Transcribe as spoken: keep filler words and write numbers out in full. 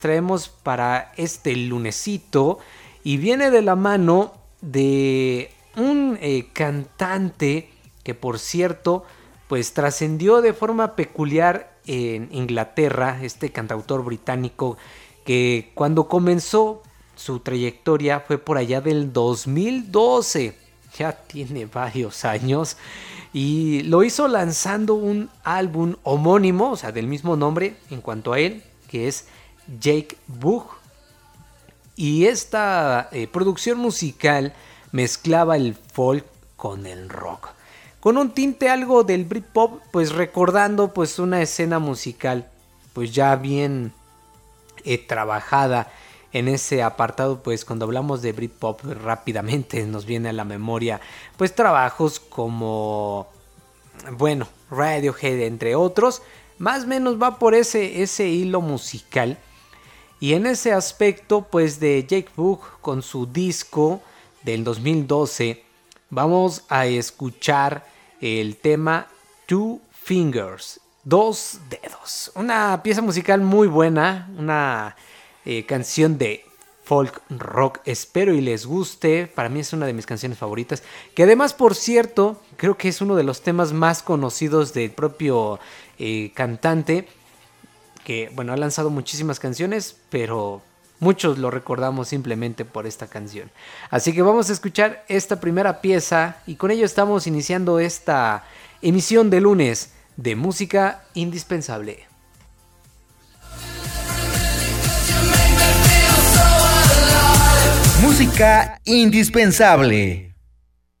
traemos para este lunesito y viene de la mano de un eh, cantante que, por cierto, pues trascendió de forma peculiar en Inglaterra, este cantautor británico que cuando comenzó su trayectoria fue por allá del dos mil doce, ya tiene varios años, y lo hizo lanzando un álbum homónimo, o sea, del mismo nombre en cuanto a él, que es Jake Bugg. Y esta eh, producción musical mezclaba el folk con el rock, con un tinte algo del Britpop, pues recordando pues una escena musical pues ya bien eh, trabajada en ese apartado. Pues cuando hablamos de Britpop rápidamente nos viene a la memoria pues trabajos como, bueno, Radiohead, entre otros. Más o menos va por ese, ese hilo musical. Y en ese aspecto pues de Jake Bugg con su disco del dos mil doce, vamos a escuchar el tema Two Fingers, dos dedos. Una pieza musical muy buena, una eh, canción de folk rock. Espero y les guste. Para mí es una de mis canciones favoritas, que además, por cierto, creo que es uno de los temas más conocidos del propio eh, cantante, que bueno, ha lanzado muchísimas canciones, pero muchos lo recordamos simplemente por esta canción. Así que vamos a escuchar esta primera pieza y con ello estamos iniciando esta emisión de lunes de Música Indispensable. Música Indispensable.